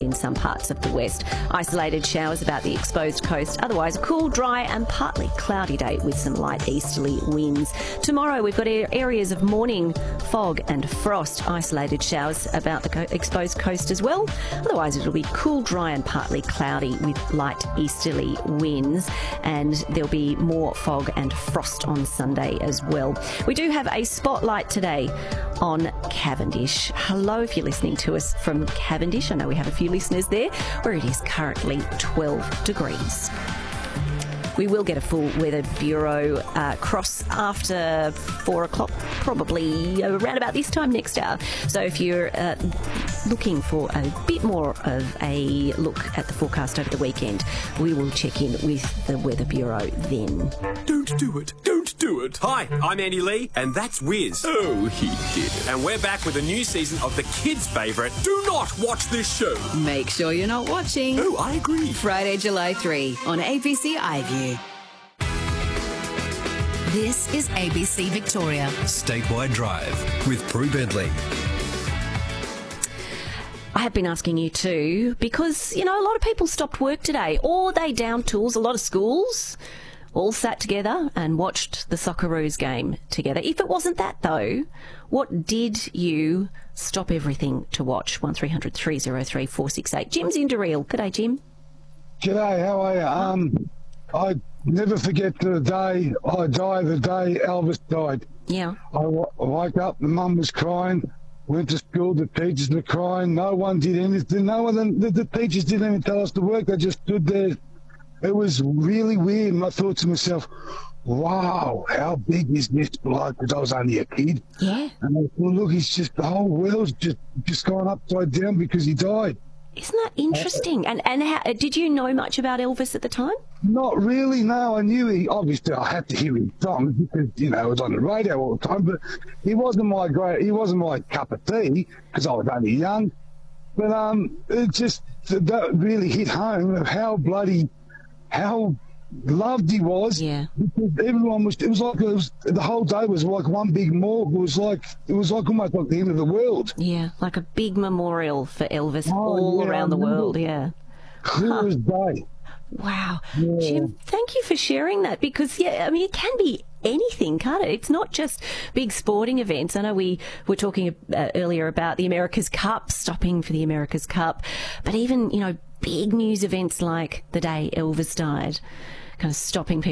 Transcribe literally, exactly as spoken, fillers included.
in some parts of the west. Isolated showers about the exposed coast. Otherwise, a cool, dry and partly cloudy day with some light easterly winds. Tomorrow, we've got areas of morning fog and frost. Isolated showers about the co- exposed coast as well. Otherwise, it'll be cool, dry and partly cloudy with light easterly winds. And there'll be more fog and frost on Sunday as well. We do have a spotlight today on Cavendish. Hello if you're listening to us from Cavendish. I know we have a few listeners there, where it is currently twelve degrees. We will get a full Weather Bureau uh, cross after four o'clock, probably around about this time next hour. So if you're uh, looking for a bit more of a look at the forecast over the weekend, we will check in with the Weather Bureau then. Don't do it. Don't do it. Hi, I'm Andy Lee, and that's Wiz. Oh, he did it. And we're back with a new season of the kids' favourite, Do Not Watch This Show. Make sure you're not watching. Oh, I agree. Friday, July third on A B C iView. This is A B C Victoria. Statewide Drive with Prue Bentley. I have been asking you too, because, you know, a lot of people stopped work today, or they downed tools. A lot of schools all sat together and watched the Socceroos game together. If it wasn't that, though, what did you stop everything to watch? one three hundred three oh three four six eight. Jim's in Daryl. G'day, Jim. G'day, how are you? Um, I never forget the day I died, the day Elvis died. Yeah. I w- woke up, the mum was crying, went to school, the teachers were crying, no one did anything, no one, the, the teachers didn't even tell us to work, they just stood there. It was really weird, and I thought to myself, wow, how big is this bloke? Because I was only a kid. Yeah. And I thought, look, he's just, the whole world's just, just gone upside down because he died. Isn't that interesting? And and how, did you know much about Elvis at the time? Not really, no. I knew he, obviously I had to hear his songs because, you know, it was on the radio all the time, but he wasn't my great, he wasn't my cup of tea because I was only young. But um, it just, that really hit home of how bloody, how loved he was. Yeah. Because everyone was, it was like, it was, the whole day was like one big morgue. It was like, it was like almost like the end of the world. Yeah, like a big memorial for Elvis Oh, all yeah, around the I remember. world, yeah. Clear as day. Wow. Yeah. Jim, thank you for sharing that, because, yeah, I mean, it can be anything, can't it? It's not just big sporting events. I know we were talking uh, earlier about the America's Cup, stopping for the America's Cup, but even, you know, big news events like the day Elvis died, kind of stopping people